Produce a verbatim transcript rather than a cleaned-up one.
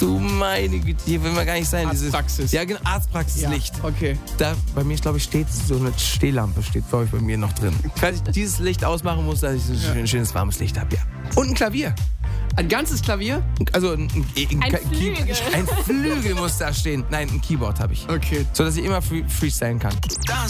du meine Güte, hier will man gar nicht sein. Arztpraxis. Dieses, ja, genau, Arztpraxislicht. Ja, okay. Da, bei mir, glaube ich, steht so eine Stehlampe, steht, glaube ich, bei mir noch drin. Falls ich dieses Licht ausmachen muss, dass ich so ein ja. schönes, warmes Licht habe, ja. Und ein Klavier. Ein ganzes Klavier? Also ein, ein, ein, ein Flügel. Ein Flügel muss da stehen. Nein, ein Keyboard habe ich. Okay. So, dass ich immer free, freestylen kann. Das